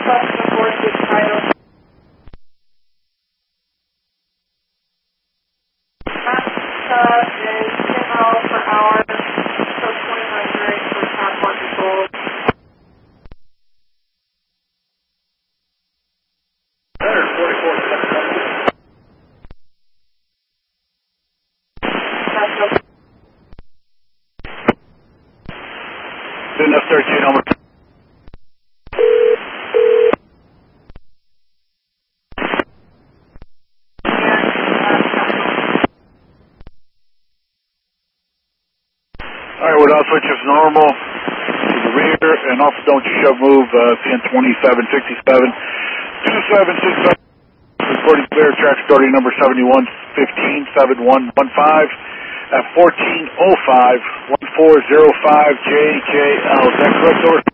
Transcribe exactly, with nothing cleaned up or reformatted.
Enough thirteen, Homer. Alright, we're now switch as normal to the rear, and also don't you shove move, uh, C N twenty-seven sixty-seven, two seven six seven, reporting clear, track starting number seventy-one fifteen, seven one one five, at fourteen oh five, one four oh five J K L. Is that correct, over?